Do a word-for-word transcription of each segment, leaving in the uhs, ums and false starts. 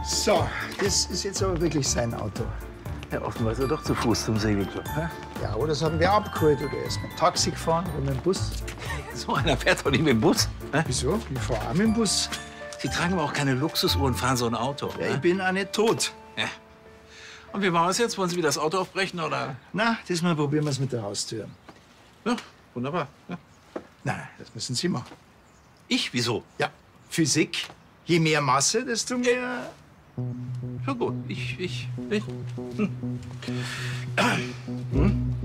So, das ist jetzt aber wirklich sein Auto. Ja, offenbar ist er doch zu Fuß zum Segelclub. Hä? Ja, oder das haben wir abgeholt. Oder er ist mit dem Taxi gefahren oder mit dem Bus. So einer fährt doch nicht mit dem Bus. Hä? Wieso? Ich fahre auch mit dem Bus. Sie tragen aber auch keine Luxusuhr und fahren so ein Auto. Ja, ne? ich bin auch nicht tot. Ja. Und wie machen wir es jetzt? Wollen Sie wieder das Auto aufbrechen, oder? Na, diesmal probieren wir es mit der Haustür. Ja, wunderbar. Ja. Nein, das müssen Sie machen. Ich? Wieso? Ja, Physik. Je mehr Masse, desto mehr... Ja gut, ich, ich, ich. Hm. Hm?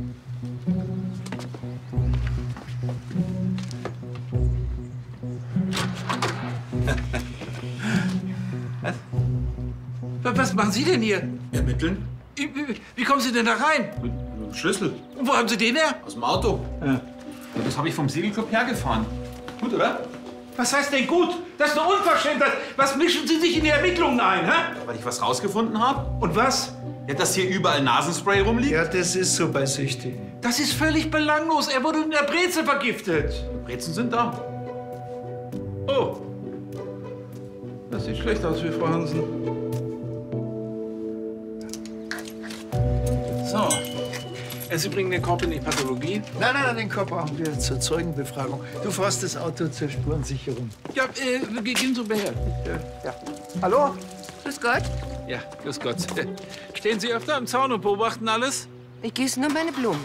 Was? Was machen Sie denn hier? Ermitteln? Wie, wie, wie kommen Sie denn da rein? Mit, mit dem Schlüssel. Und wo haben Sie den her? Aus dem Auto. Ja. Ja, das habe ich vom Segelclub hergefahren. Gut, oder? Was heißt denn gut? Das ist eine Unverschämtheit. Was mischen Sie sich in die Ermittlungen ein, hä? Weil ich was rausgefunden habe. Und was? Ja, dass hier überall Nasenspray rumliegt. Ja, das ist so bei Süchtigen. Das ist völlig belanglos. Er wurde in der Brezel vergiftet. Brezen sind da. Oh. Das sieht schlecht aus für Frau Hansen. So. Sie bringen den Korb in die Pathologie. Nein, nein, nein, den Korb brauchen wir zur Zeugenbefragung. Du fährst das Auto zur Spurensicherung. Ja, äh, gehen Sie her. Ja. Hallo? Grüß Gott. Ja, grüß Gott. Stehen Sie öfter am Zaun und beobachten alles? Ich gieße nur meine Blumen.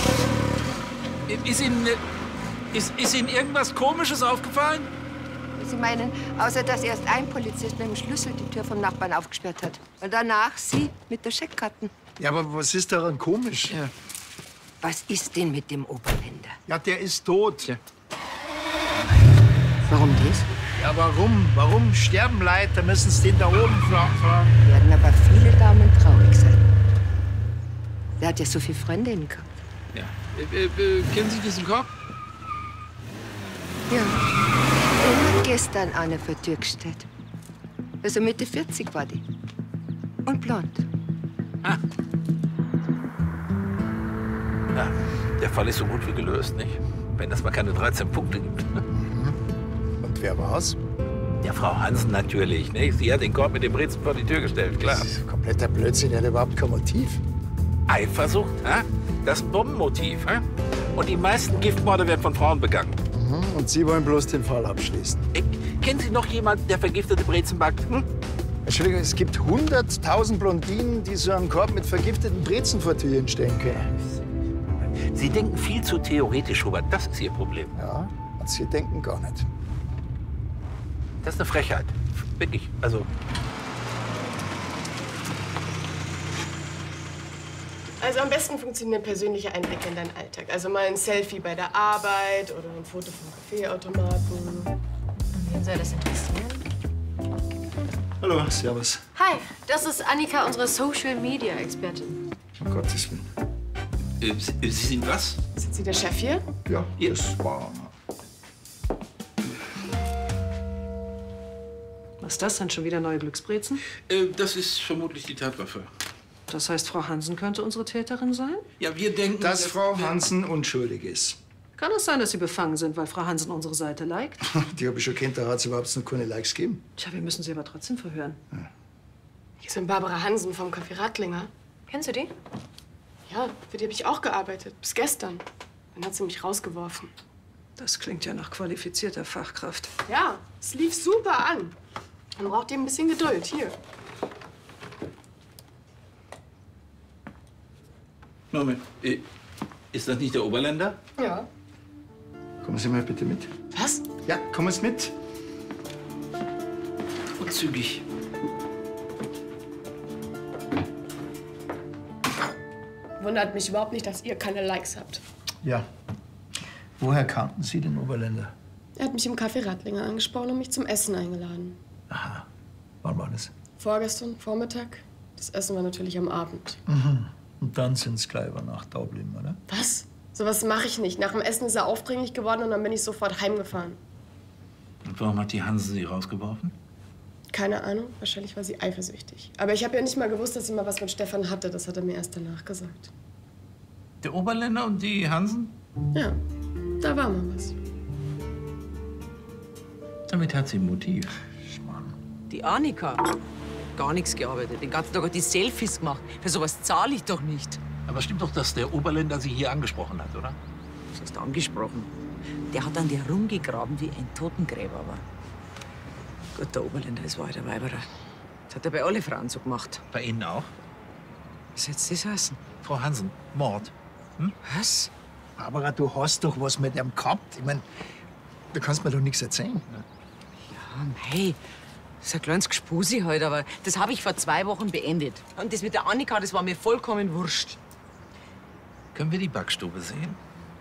Ist Ihnen, ist, ist Ihnen irgendwas Komisches aufgefallen? Sie meinen, außer dass erst ein Polizist mit dem Schlüssel die Tür vom Nachbarn aufgesperrt hat. Und danach Sie mit der Scheckkarten. Ja, aber was ist daran komisch? Ja. Was ist denn mit dem Oberländer? Ja, der ist tot. Ja. Warum das? Ja, warum? Warum sterben Leute? Da müssen Sie den da oben fragen. Werden aber viele Damen traurig sein. Der hat ja so viele Freundinnen gehabt. Ja. Äh, äh, kennen Sie diesen Korb? Ja. Den hat gestern einer vor die Tür gestellt. Also Mitte vierzig war die. Und blond. Ah. Ja, der Fall ist so gut wie gelöst, nicht? Wenn das mal keine dreizehn Punkte gibt. Und wer war's? Ja, Frau Hansen natürlich, nicht? Sie hat den Korb mit dem Brezen vor die Tür gestellt, klar. Das ist kompletter Blödsinn, der hat überhaupt kein Motiv. Eifersucht, hä? Das Bombenmotiv, hä? Und die meisten Giftmorde werden von Frauen begangen. Mhm. Und Sie wollen bloß den Fall abschließen. Äh, kennen Sie noch jemanden, der vergiftete Brezen backt? Hm? Entschuldigung, es gibt hunderttausend Blondinen, die so einen Korb mit vergifteten Brezen vor die Tür stellen können. Sie denken viel zu theoretisch, Hubert. Das ist Ihr Problem. Ja, und Sie denken gar nicht. Das ist eine Frechheit. Wirklich. Also. Also am besten funktionieren persönliche Einblicke in deinen Alltag. Also mal ein Selfie bei der Arbeit oder ein Foto vom Kaffeeautomaten. Wen soll das interessieren? Hallo, servus. Hi, das ist Annika, unsere Social-Media-Expertin. Um Gottes Willen. Äh, Sie, Sie sind was? Sind Sie der Chef hier? Ja, Ja. das war... Was ist das denn? Schon wieder neue Glücksbrezen? Äh, das ist vermutlich die Tatwaffe. Das heißt, Frau Hansen könnte unsere Täterin sein? Ja, wir denken, Dass Frau Hansen unschuldig ist. Kann es sein, dass Sie befangen sind, weil Frau Hansen unsere Seite liked? Die habe ich schon kennt, da hat es überhaupt noch keine Likes gegeben. Tja, wir müssen sie aber trotzdem verhören. Hier sind Barbara Hansen vom Café Rattlinger. Kennst du die? Ja, für die habe ich auch gearbeitet. Bis gestern. Dann hat sie mich rausgeworfen. Das klingt ja nach qualifizierter Fachkraft. Ja, es lief super an. Man braucht eben ein bisschen Geduld. Hier. Moment. Äh, ist das nicht der Oberländer? Ja. Kommen Sie mal bitte mit. Was? Ja, kommen Sie mit. Und zügig. Wundert mich überhaupt nicht, dass ihr keine Likes habt. Ja. Woher kannten Sie den Oberländer? Er hat mich im Café Rattlinger angesprochen und mich zum Essen eingeladen. Aha. Wann war das? Vorgestern, Vormittag. Das Essen war natürlich am Abend. Mhm. Und dann sind Sie gleich über Nacht da geblieben, oder? Was? Sowas mache ich nicht. Nach dem Essen ist er aufdringlich geworden und dann bin ich sofort heimgefahren. Und warum hat die Hansen Sie rausgeworfen? Keine Ahnung. Wahrscheinlich war sie eifersüchtig. Aber ich habe ja nicht mal gewusst, dass sie mal was mit Stefan hatte. Das hat er mir erst danach gesagt. Der Oberländer und die Hansen? Ja, da war mal was. Damit hat sie ein Motiv. Die Annika gar nichts gearbeitet. Den ganzen Tag hat die Selfies gemacht. Für sowas zahle ich doch nicht. Aber stimmt doch, dass der Oberländer Sie hier angesprochen hat, oder? Was hast du angesprochen? Der hat an dir rumgegraben wie ein Totengräber. Aber gut, der Oberländer ist weiter Weiberer. Das hat er bei allen Frauen so gemacht. Bei Ihnen auch? Was hätt's das heißen? Frau Hansen, Mord. Was? Barbara, du hast doch was mit ihm gehabt. Ich mein, du kannst mir doch nichts erzählen. Ah, mei. Das ist ein kleines Gespusi halt, aber das habe ich vor zwei Wochen beendet. Und das mit der Annika, das war mir vollkommen wurscht. Können wir die Backstube sehen?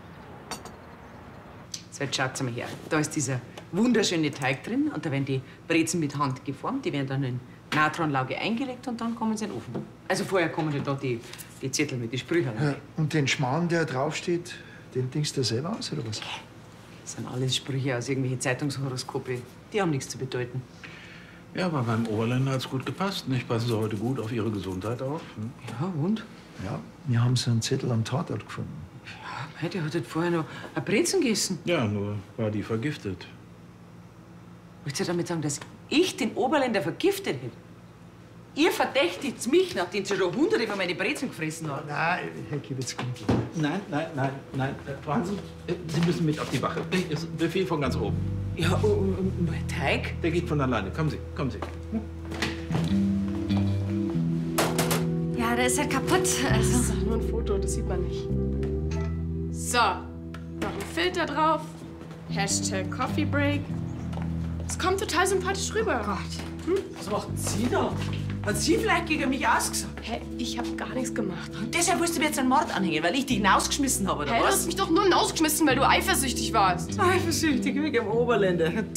So, jetzt schaut's mal her. Da ist dieser wunderschöne Teig drin und da werden die Brezen mit Hand geformt. Die werden dann in Natronlauge eingelegt und dann kommen sie in den Ofen. Also vorher kommen dann da die, die Zettel mit den Sprüchen. Ja, und den Schmarrn, der draufsteht, den denkst du selber aus, oder was? Das sind alles Sprüche aus irgendwelchen Zeitungshoroskope. Die haben nichts zu bedeuten. Ja, aber beim Oberländer hat's gut gepasst, nicht? Passen Sie heute gut auf Ihre Gesundheit auf? Hm? Ja, und? Ja, wir haben so einen Zettel am Tatort gefunden. Ja, der hat halt vorher noch ein Brezen gegessen. Ja, nur war die vergiftet. Willst du damit sagen, dass ich den Oberländer vergiftet hätte? Ihr verdächtigt mich, nachdem sie schon hunderte von meine Brezen gefressen haben. Nein, Herr Kiewitz-Kunkel. Nein, nein, nein, nein. Äh, Frau Hansen, äh, Sie müssen mit auf die Wache. Das ist ein Befehl von ganz oben. Ja, und, und, und Teig? Der geht von alleine. Kommen Sie, kommen Sie. Ja, der ist halt kaputt. Das Also. ist doch nur ein Foto, das sieht man nicht. So, noch ein Filter drauf. Hashtag Coffee Break. Es kommt total sympathisch rüber. Oh Gott. Was macht sie da? Hat sie vielleicht gegen mich ausgesagt? Hä, ich hab gar nichts gemacht. Und deshalb willst du mir jetzt einen Mord anhängen, weil ich dich hinausgeschmissen habe, oder Hä, du was? hast mich doch nur hinausgeschmissen, weil du eifersüchtig warst. Eifersüchtig wegen dem Oberländer.